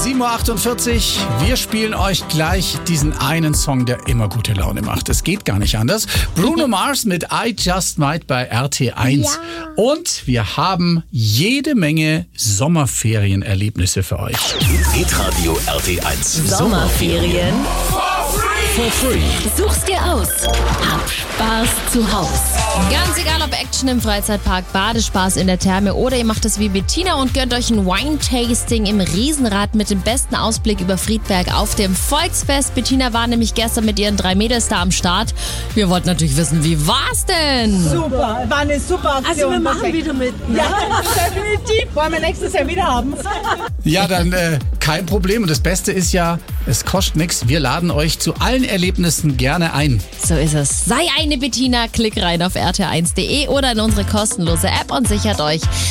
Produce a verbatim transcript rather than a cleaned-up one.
sieben Uhr achtundvierzig. Wir spielen euch gleich diesen einen Song, der immer gute Laune macht. Es geht gar nicht anders. Bruno Mars mit I Just Might bei R T eins. Ja. Und wir haben jede Menge Sommerferienerlebnisse für euch. Hitradio R T eins. Sommerferien. For free. Such's dir aus. Hab Spaß zu Haus. Ganz egal, ob Action im Freizeitpark, Badespaß in der Therme oder ihr macht es wie Bettina und gönnt euch ein Wine-Tasting im Riesenrad mit dem besten Ausblick über Friedberg auf dem Volksfest. Bettina war nämlich gestern mit ihren drei Mädels da am Start. Wir wollten natürlich wissen, wie war's denn? Super, war eine super Aktion. Also wir machen Perfekt. wieder mit. Ne? Ja, definitiv. Wollen wir nächstes Jahr wieder haben. Ja, dann äh, kein Problem. Und das Beste ist ja, es kostet nichts. Wir laden euch zu allen Erlebnissen gerne ein. So ist es. Sei eine Bettina, klick rein auf r t eins punkt d e oder in unsere kostenlose App und sichert euch